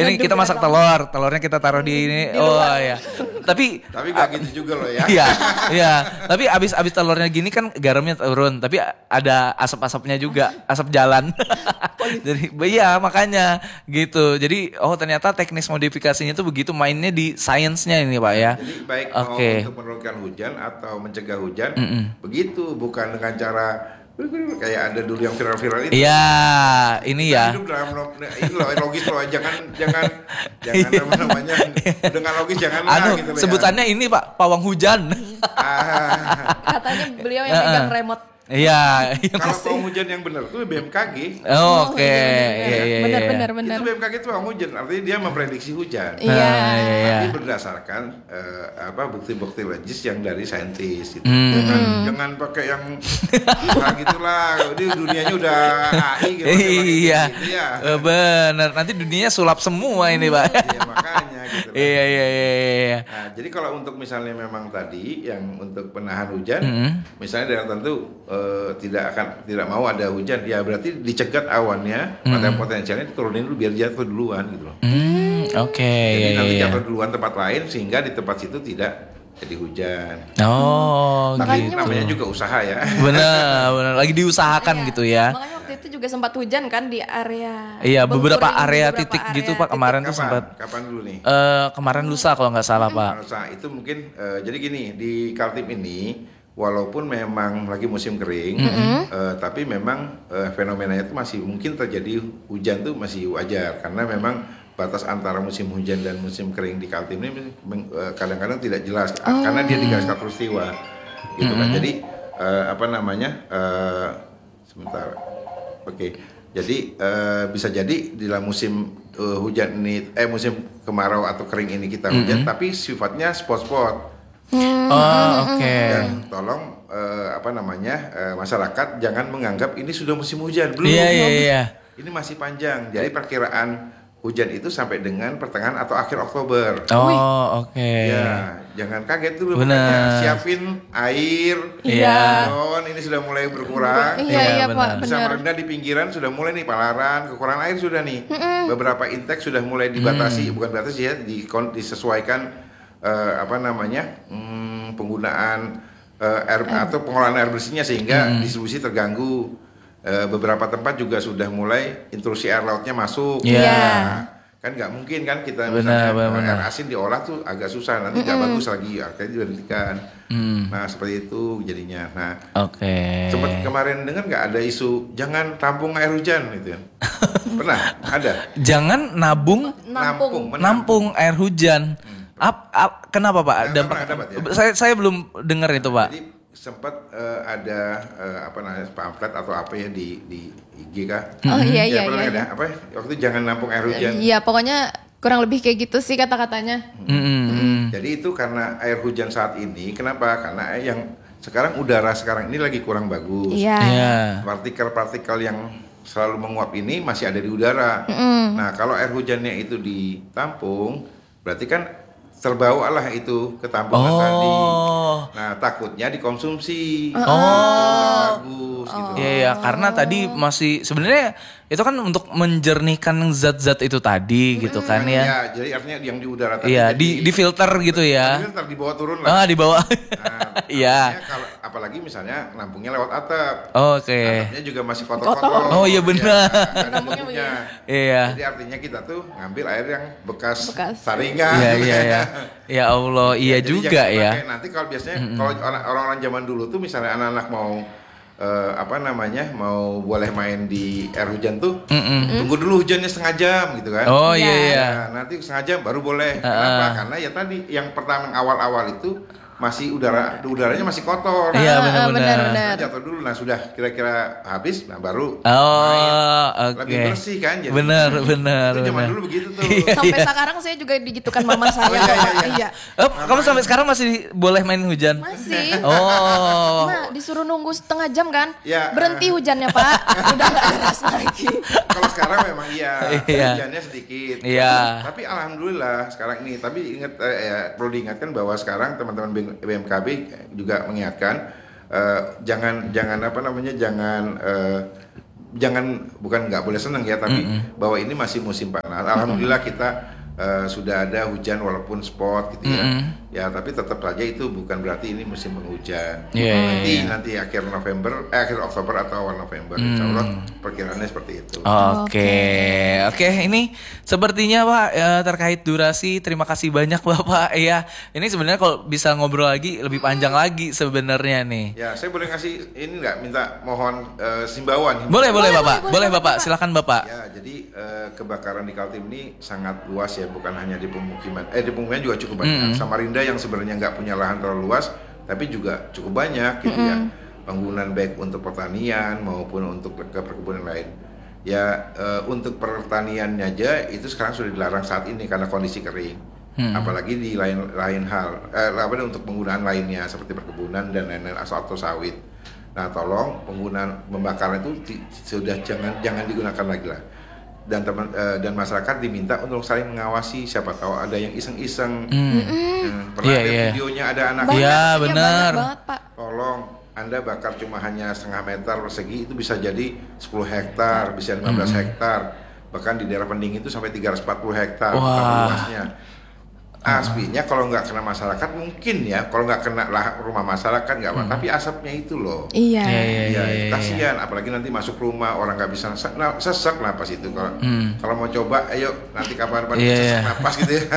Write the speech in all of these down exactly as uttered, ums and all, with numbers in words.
ini kita masak telur, telurnya kita taruh di ini. Di Oh luar. ya. Tapi Tapi gak gitu juga loh ya. Iya, iya. Tapi abis abis telurnya gini kan garamnya turun, tapi ada asap-asapnya juga, asap jalan. Jadi, iya makanya gitu. Jadi, oh ternyata teknis modifikasinya itu begitu mainnya di sainsnya ini Pak ya. Jadi baik Oke. mau untuk menurunkan hujan atau mencegah hujan, begitu bukan dengan cara kayak ada dulu yang viral-viral itu. Iya, ini ya. Hidup dalam lo- ini loh logis loh, jangan jangan jangan apa namanya dengan logis jangan lah Anu, gitu loh ya. sebutannya ini Pak, pawang hujan. Ah, Katanya beliau yang megang remote. Iya, iya kalau pasti. pawang hujan yang benar tuh B M K G. Oh, Oke, iya, iya iya. benar iya. benar benar. Itu B M K G itu pawang hujan, artinya dia memprediksi hujan. Iya. Nah, iya, iya. Tapi berdasarkan eh, apa bukti-bukti logis yang dari saintis gitu. Hmm. Jangan, jangan pakai yang nah gitulah. Ini dunianya udah A I gitu. Iya, Gitu ya. Eh, benar. Nanti dunianya sulap semua ini Pak. Iya makanya gitu. lah. Iya iya iya iya. Nah, jadi kalau untuk misalnya memang tadi yang untuk penahan hujan, Mm-hmm. misalnya daerah tertentu eh, tidak akan tidak mau ada hujan, ya berarti dicegat awannya, pada potensialnya turunin dulu biar jatuh duluan gitu loh. Hmm, oke. Jadi Iya, nanti iya. jatuh duluan tempat lain sehingga di tempat situ tidak jadi hujan. Oh, Tapi gitu. namanya juga usaha ya. Benar, benar. Lagi diusahakan Iya. gitu ya. Makanya waktu itu juga sempat hujan kan di area. Iya, beberapa Bengkuring, area beberapa titik area gitu Pak titik. kemarin tuh Kapan? sempat. Kapan dulu nih? Eh kemarin lusa kalau nggak salah Pak. Usaha itu mungkin eh, jadi gini di Kaltim ini walaupun memang lagi musim kering, eh, tapi memang eh, fenomenanya itu masih mungkin terjadi hujan tuh masih wajar karena memang batas antara musim hujan dan musim kering di Kaltim ini meng- eh, kadang-kadang tidak jelas ah, karena dia di garis khatulistiwa gitu kan. Jadi eh, apa namanya? eh, sebentar. Oke. Jadi eh, bisa jadi di dalam musim eh, hujan ini eh musim kemarau atau kering ini kita hujan tapi sifatnya spot-spot. Oh, oke. Dan tolong eh, apa namanya eh, masyarakat jangan menganggap ini sudah musim hujan belum. Iya iya iya. Ini masih panjang. Jadi perkiraan hujan itu sampai dengan pertengahan atau akhir Oktober. Oh, oke. Ya, jangan kaget dulu. Benar. makanya siapin air. Iya. Don, ini sudah mulai berkurang. Iya Iya, iya benar. Pak, Bisa benar. merendah di pinggiran sudah mulai nih palaran, kekurangan air sudah nih. Beberapa intake sudah mulai dibatasi, bukan dibatasi ya, dikon- disesuaikan eh, apa namanya hmm, penggunaan eh, air atau pengolahan air bersihnya sehingga distribusi terganggu. Eh, beberapa tempat juga sudah mulai intrusi air lautnya masuk. Iya. Nah, kan nggak mungkin kan kita Benar, misalnya benar, eh, benar. air asin diolah tuh agak susah nanti nggak bagus lagi akhirnya diberhentikan. Hmm. Nah seperti itu jadinya. Nah Oke. sempat kemarin dengar nggak ada isu jangan tampung air hujan gitu kan? Pernah ada Jangan nabung Nampung. menampung. nampung air hujan. Ap, ap- kenapa Pak? Nggak Dampak pernah dapat ya? saya saya belum dengar itu Pak. Jadi sempat eh, ada eh, apa namanya pamflet atau apa ya di di I G kah? Oh iya Ya, iya pernah iya. ada apa? ya? Waktu itu jangan nampung air hujan. Iya, pokoknya kurang lebih kayak gitu sih kata-katanya. Mm-mm. Jadi itu karena air hujan saat ini, kenapa? Karena air yang sekarang udara sekarang ini lagi kurang bagus. Iya. Iya. Partikel-partikel yang selalu menguap ini masih ada di udara. Nah, kalau air hujannya itu ditampung, berarti kan terbawa lah itu ke tampungan tadi. Oh. Nah, takutnya dikonsumsi. Oh. Bagus gitu. Iya ya, karena tadi masih sebenarnya itu kan untuk menjernihkan zat-zat itu tadi gitu kan ya. Ya, jadi artinya yang di udara tadi. Iya, jadi- di di filter gitu ya. Jadi ntar dibawa turun lah. Ah, di bawah. Nah, Iya. artinya kalau apalagi misalnya nampungnya lewat atap. Oke. Atapnya juga masih kotor-kotor. Oh, iya benar. Ya, nggak ada Nampungnya bentuknya. Iya. Jadi artinya kita tuh ngambil air yang bekas, Bekas. saringan. Iya iya ya. Ya Allah, iya Jadi juga jangan ya. pakai. Nanti kalau biasanya kalau orang- orang-orang zaman dulu tuh misalnya anak-anak mau eh, apa namanya mau boleh main di air hujan tuh tunggu dulu hujannya setengah jam gitu kan. Oh Iya. iya iya. Nah, nanti setengah jam baru boleh. Kenapa? Karena ya tadi yang pertama awal-awal itu masih udara udaranya masih kotor. Iya Ah, ah, benar-benar. benar-benar. Nah, jatuh dulu, nah sudah kira-kira habis, nah baru Oh, oke. lebih bersih kan. Jadi, Benar, benar, Itu zaman benar. dulu begitu tuh. Sampai sekarang saya juga digitukan mama saya. Oh, iya, iya, Pak. iya. Iya. Oh, kamu sampai sekarang masih boleh main hujan? Masih. Oh. Nah, disuruh nunggu setengah jam kan? Ya. Berhenti hujannya, Pak. Udah nggak deras lagi. Kalau sekarang memang iya, Iya. hujannya sedikit. Iya. Tapi alhamdulillah sekarang ini. Tapi ingat, eh, ya, perlu diingatkan bahwa sekarang teman-teman B M K B juga mengingatkan eh, jangan jangan apa namanya jangan eh, jangan bukan nggak boleh senang ya, tapi mm-hmm. bahwa ini masih musim panas. Alhamdulillah kita uh, sudah ada hujan walaupun spot gitu ya. Mm-hmm. Ya tapi tetap saja itu bukan berarti ini musim penghujan. Yeah, nanti yeah, yeah. nanti akhir November, eh, akhir Oktober atau awal November, mm. Insya Allah perkiraannya seperti itu. Oke, okay. oke okay. Ini sepertinya Pak ya, terkait durasi. Terima kasih banyak Bapak. Ya, ini sebenarnya kalau bisa ngobrol lagi lebih panjang lagi sebenarnya nih. Ya, saya boleh ngasih ini nggak? Minta mohon uh, simbauan. Boleh, boleh, boleh Bapak. Boleh, boleh boleh Bapak. Bapak. Silakan Bapak. Ya, jadi uh, kebakaran di Kaltim ini sangat luas ya, bukan hanya di pemukiman. Eh, di pemukiman juga cukup banyak. Mm-hmm. Samarinda yang sebenarnya nggak punya lahan terlalu luas, tapi juga cukup banyak gitu mm-hmm. ya. Penggunaan baik untuk pertanian maupun untuk ke perkebunan lain. Ya, uh, untuk pertaniannya aja itu sekarang sudah dilarang saat ini karena kondisi kering. Hmm. Apalagi di lain lain hal, eh, apa untuk penggunaan lainnya seperti perkebunan dan lain-lain atau sawit. Nah, tolong penggunaan membakar itu di, sudah jangan jangan digunakan lagi lah. Dan teman uh, dan masyarakat diminta untuk saling mengawasi, siapa tahu ada yang iseng-iseng. Hmm. Hmm, pernah yeah, ada yeah. videonya ada anak. Iya yeah, benar. Banget, Pak. Tolong Anda bakar cuma hanya setengah meter persegi itu bisa jadi sepuluh hektar, bisa lima belas hmm. hektar. Bahkan di daerah Pending itu sampai tiga ratus empat puluh hektar luasnya. Aslinya kalau nggak kena masyarakat mungkin ya, kalau nggak kena lah rumah masyarakat nggak apa, hmm. tapi asapnya itu loh. Iya. Iya, iya, ya, iya, kasihan, apalagi nanti masuk rumah orang nggak bisa nah, sesak napas itu kalau hmm. kalau mau coba, ayo nanti kapan-kapan yeah, sesak yeah. napas gitu ya.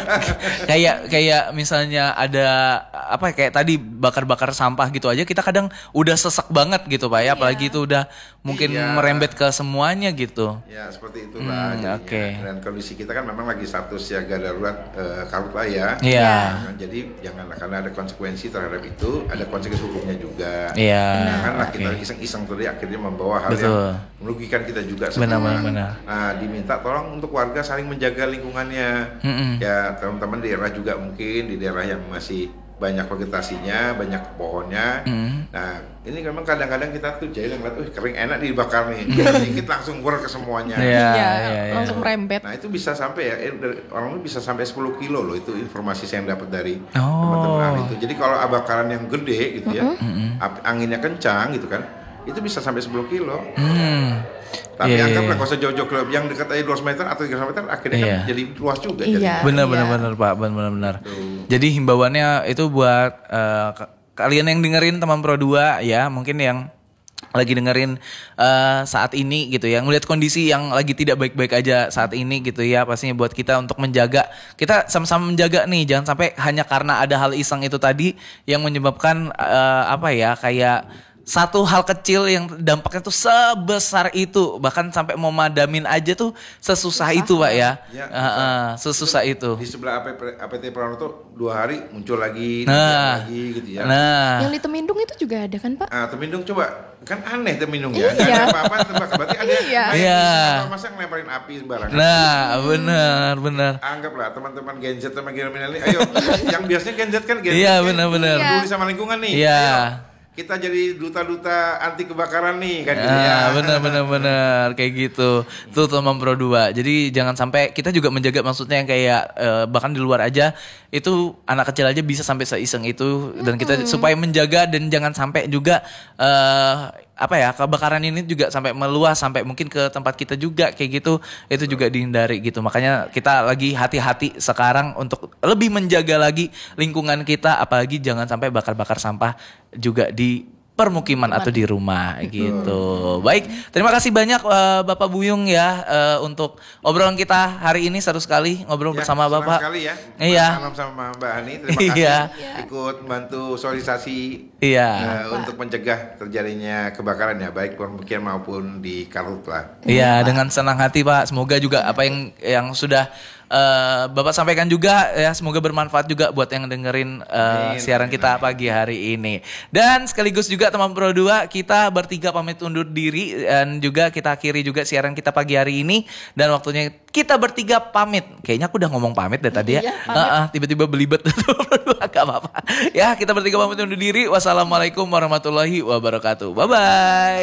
kayak kayak misalnya ada apa kayak tadi bakar-bakar sampah gitu aja kita kadang udah sesak banget gitu Pak ya, apalagi itu udah mungkin iya. merembet ke semuanya gitu. Ya seperti itulah. Hmm, Oke. Okay. Dan kondisi kita kan memang lagi status siaga darurat. Uh, Karut lah ya. Iya. Yeah. Nah, jadi janganlah karena ada konsekuensi terhadap itu, ada konsekuensi hukumnya juga. Iya. Yeah. Janganlah okay. kita iseng-iseng tadi akhirnya membawa hal Betul. yang merugikan kita juga. Benar-benar. Nah, diminta tolong untuk warga saling menjaga lingkungannya. Mm-hmm. Ya, teman-teman di daerah juga mungkin di daerah yang masih banyak vegetasinya, banyak pohonnya. Mm. Nah, ini memang kadang-kadang kita tuh jadi ngeliat, uh kering enak dibakar nih. Dikit langsung ber ke semuanya. Iya, ya, ya, ya, langsung merembet. Nah, itu bisa sampai ya, eh, orang itu bisa sampai sepuluh kilo loh, itu informasi saya yang dapat dari oh. teman-teman ahli itu. Jadi kalau bakaran yang gede gitu ya, mm-hmm. anginnya kencang gitu kan, itu bisa sampai sepuluh kilo. Mm. Tapi yeah, anggaplah kalau sejauh-jauh klub yang dekat aja dua ratus meter atau tiga ratus meter akhirnya yeah. kan jadi luas juga. Yeah. Benar-benar yeah. benar Pak, benar-benar. Jadi himbauannya itu buat uh, kalian yang dengerin teman Pro dua ya, mungkin yang lagi dengerin uh, saat ini gitu ya, ngelihat kondisi yang lagi tidak baik-baik aja saat ini gitu ya, pastinya buat kita untuk menjaga, kita sama-sama menjaga nih, jangan sampai hanya karena ada hal iseng itu tadi yang menyebabkan uh, apa ya kayak satu hal kecil yang dampaknya tuh sebesar itu, bahkan sampai mau madamin aja tuh sesusah Susah. itu Pak ya, ya uh, uh, sesusah itu. Di sebelah A P T Pranoto dua hari muncul lagi, nah, lagi gitu ya. Nah, yang di Temindung itu juga ada kan Pak? Ah, Temindung coba, kan aneh Temindung ya, iya. nggak ada apa-apa tebak, berarti ada iya. yang iya. masa ngelemparin api sembarangan. Nah, benar, benar. Anggaplah teman-teman Gen Z sama milenial ini, ayo, yang biasanya Gen Z kan Gen Z, iya, benar-benar. peduli sama lingkungan nih. Iya. Ayo. Kita jadi duta-duta anti kebakaran nih kan gitu ah, ya. Benar benar benar kayak gitu. Tuh teman Pro dua. Jadi jangan sampai kita juga menjaga, maksudnya yang kayak uh, bahkan di luar aja itu anak kecil aja bisa sampai seiseng itu, dan kita hmm. supaya menjaga dan jangan sampai juga uh, apa ya kebakaran ini juga sampai meluas sampai mungkin ke tempat kita juga kayak gitu, itu juga dihindari gitu. Makanya kita lagi hati-hati sekarang untuk lebih menjaga lagi lingkungan kita, apalagi jangan sampai bakar-bakar sampah juga di permukiman atau di rumah gitu. Baik, terima kasih banyak uh, Bapak Buyung ya uh, untuk obrolan kita hari ini, seru sekali ngobrol ya, bersama Bapak. Sekali ya. Iya. Salam sama Mbak Hani, terima kasih iya. ikut bantu sosialisasi iya. uh, untuk mencegah terjadinya kebakaran ya, baik permukiman maupun di Karhut lah. Iya, dengan senang hati Pak. Semoga juga apa yang yang sudah Uh, Bapak sampaikan juga ya, semoga bermanfaat juga buat yang dengerin uh, siaran kita pagi hari ini. Dan sekaligus juga teman Pro dua, kita bertiga pamit undur diri, dan juga kita akhiri juga siaran kita pagi hari ini, dan waktunya kita bertiga pamit. Kayaknya aku udah ngomong pamit dari tadi ya. Iya, uh, uh, tiba-tiba belibet. Gak apa-apa. Ya, kita bertiga pamit undur diri. Wassalamualaikum warahmatullahi wabarakatuh. Bye bye.